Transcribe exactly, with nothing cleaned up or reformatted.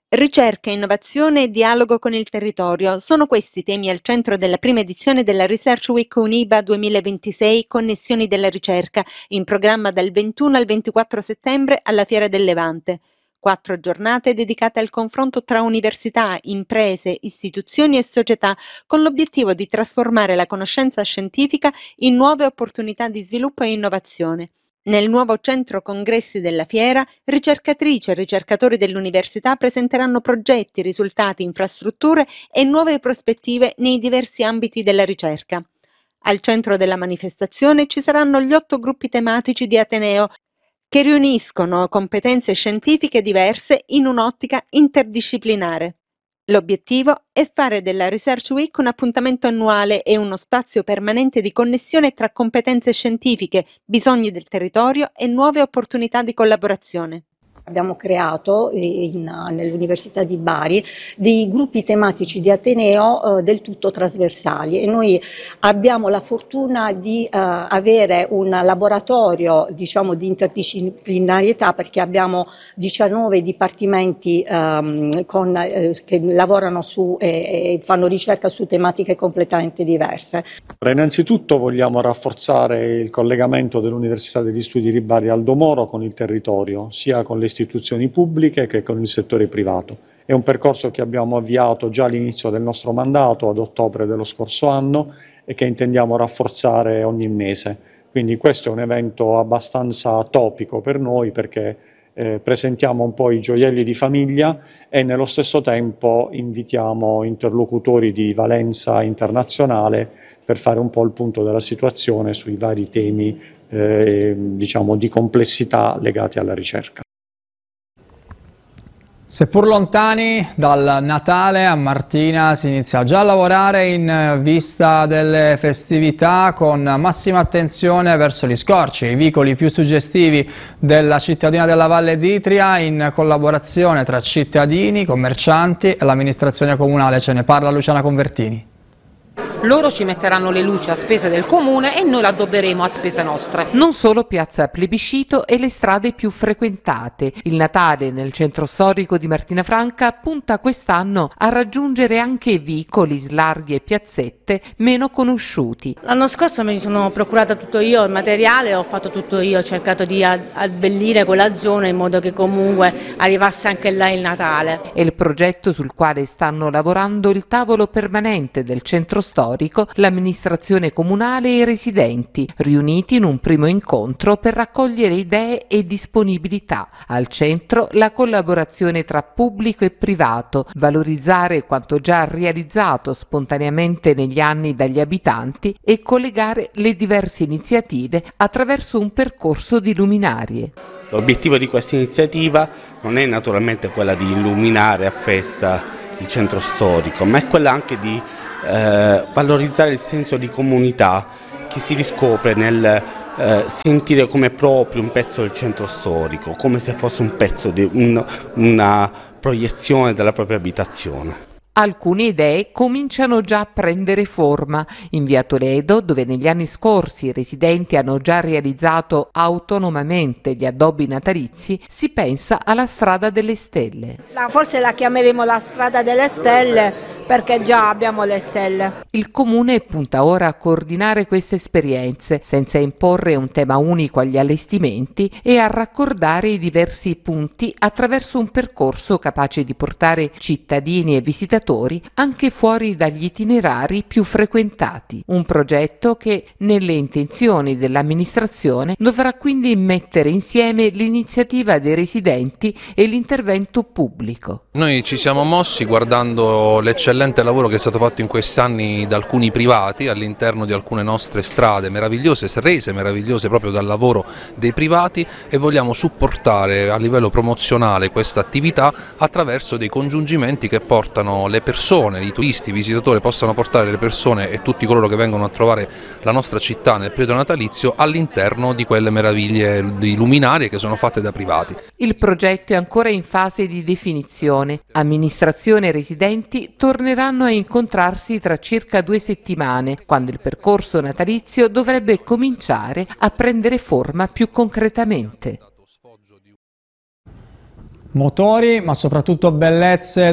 Ricerca, innovazione e dialogo con il territorio sono questi temi al centro della prima edizione della Research Week Uniba duemilaventisei Connessioni della ricerca, in programma dal ventuno al ventiquattro settembre alla Fiera del Levante. Quattro giornate dedicate al confronto tra università, imprese, istituzioni e società, con l'obiettivo di trasformare la conoscenza scientifica in nuove opportunità di sviluppo e innovazione. Nel nuovo centro congressi della fiera, ricercatrici e ricercatori dell'università presenteranno progetti, risultati, infrastrutture e nuove prospettive nei diversi ambiti della ricerca. Al centro della manifestazione ci saranno gli otto gruppi tematici di Ateneo, che riuniscono competenze scientifiche diverse in un'ottica interdisciplinare. L'obiettivo è fare della Research Week un appuntamento annuale e uno spazio permanente di connessione tra competenze scientifiche, bisogni del territorio e nuove opportunità di collaborazione. Abbiamo creato in, nell'Università di Bari dei gruppi tematici di Ateneo eh, del tutto trasversali, e noi abbiamo la fortuna di eh, avere un laboratorio, diciamo, di interdisciplinarietà, perché abbiamo diciannove dipartimenti ehm, con, eh, che lavorano su e, e fanno ricerca su tematiche completamente diverse. Innanzitutto vogliamo rafforzare il collegamento dell'Università degli Studi di Bari Aldo Moro con il territorio, sia con le istituzioni pubbliche che con il settore privato. È un percorso che abbiamo avviato già all'inizio del nostro mandato, ad ottobre dello scorso anno, e che intendiamo rafforzare ogni mese. Quindi questo è un evento abbastanza topico per noi, perché eh, presentiamo un po' i gioielli di famiglia e nello stesso tempo invitiamo interlocutori di valenza internazionale per fare un po' il punto della situazione sui vari temi eh, diciamo, di complessità legati alla ricerca. Seppur lontani dal Natale, a Martina si inizia già a lavorare in vista delle festività, con massima attenzione verso gli scorci, i vicoli più suggestivi della cittadina della Valle d'Itria, in collaborazione tra cittadini, commercianti e l'amministrazione comunale. Ce ne parla Luciana Convertini. Loro ci metteranno le luci a spese del comune e noi la addobberemo a spese nostre. Non solo Piazza Plebiscito e le strade più frequentate. Il Natale nel centro storico di Martina Franca punta quest'anno a raggiungere anche vicoli, slarghi e piazzette meno conosciuti. L'anno scorso mi sono procurata tutto io il materiale, ho fatto tutto io, ho cercato di abbellire quella zona in modo che comunque arrivasse anche là il Natale. È il progetto sul quale stanno lavorando il tavolo permanente del centro storico, l'amministrazione comunale e i residenti, riuniti in un primo incontro per raccogliere idee e disponibilità. Al centro la collaborazione tra pubblico e privato, valorizzare quanto già realizzato spontaneamente negli anni dagli abitanti e collegare le diverse iniziative attraverso un percorso di luminarie. L'obiettivo di questa iniziativa non è naturalmente quella di illuminare a festa il centro storico, ma è quella anche di Eh, valorizzare il senso di comunità che si riscopre nel eh, sentire come proprio un pezzo del centro storico, come se fosse un pezzo di un, una proiezione della propria abitazione. Alcune idee cominciano già a prendere forma. In via Toledo, dove negli anni scorsi i residenti hanno già realizzato autonomamente gli addobbi natalizi, si pensa alla strada delle stelle. Forse la chiameremo la strada delle stelle, perché già abbiamo le stelle. Il comune punta ora a coordinare queste esperienze senza imporre un tema unico agli allestimenti e a raccordare i diversi punti attraverso un percorso capace di portare cittadini e visitatori anche fuori dagli itinerari più frequentati. Un progetto che, nelle intenzioni dell'amministrazione, dovrà quindi mettere insieme l'iniziativa dei residenti e l'intervento pubblico. Noi ci siamo mossi guardando l'eccellenza lavoro che è stato fatto in questi anni da alcuni privati all'interno di alcune nostre strade meravigliose, rese meravigliose proprio dal lavoro dei privati, e vogliamo supportare a livello promozionale questa attività attraverso dei congiungimenti che portano le persone, i turisti, i visitatori possano portare le persone e tutti coloro che vengono a trovare la nostra città nel periodo natalizio all'interno di quelle meraviglie di luminarie che sono fatte da privati. Il progetto è ancora in fase di definizione. Amministrazione e residenti torneranno a incontrarsi tra circa due settimane, quando il percorso natalizio dovrebbe cominciare a prendere forma più concretamente. Motori, ma soprattutto bellezze